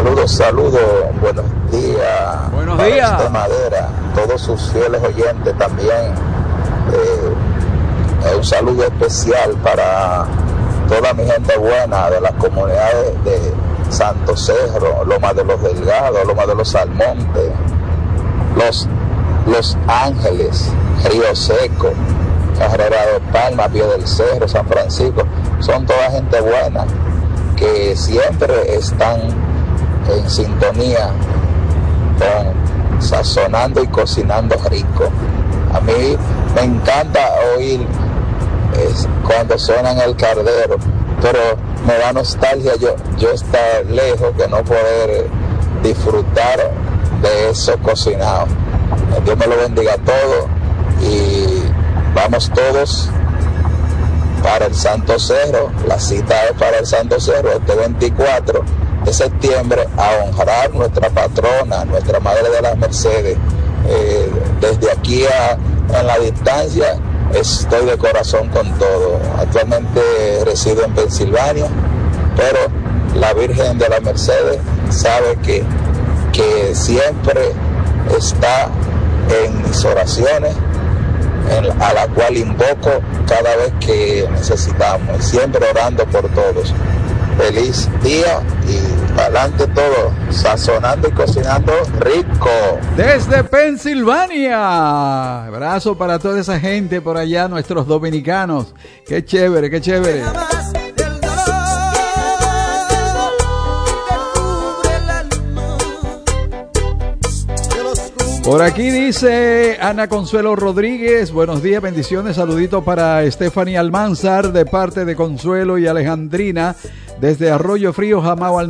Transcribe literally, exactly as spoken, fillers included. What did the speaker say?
Saludos, saludos, buenos días. Buenos para días. Usted Madera, todos sus fieles oyentes también. Eh, un saludo especial para toda mi gente buena de las comunidades de Santo Cerro, Loma de los Delgados, Loma de los Almontes, Los, los Ángeles, Río Seco, Carrera de Palma, Pío del Cerro, San Francisco. Son toda gente buena que siempre están en sintonía con Sazonando y Cocinando Rico. A mí me encanta oír es, cuando suena en el Cardero, pero me da nostalgia yo, yo estar lejos, que no poder disfrutar de eso cocinado. Dios me lo bendiga a todos y vamos todos para el Santo Cerro. La cita es para el Santo Cerro este veinticuatro de septiembre a honrar nuestra patrona, nuestra Madre de las Mercedes. Eh, desde aquí a, en la distancia estoy de corazón con todo. Actualmente resido en Pensilvania, pero la Virgen de las Mercedes sabe que, que siempre está en mis oraciones, en, a la cual invoco cada vez que necesitamos, siempre orando por todos. Feliz día y adelante todo, sazonando y cocinando rico. Desde Pensilvania, abrazo para toda esa gente por allá, nuestros dominicanos. Qué chévere, qué chévere. Por aquí dice Ana Consuelo Rodríguez, buenos días, bendiciones, saludito para Stephanie Almanzar de parte de Consuelo y Alejandrina desde Arroyo Frío, Jamao al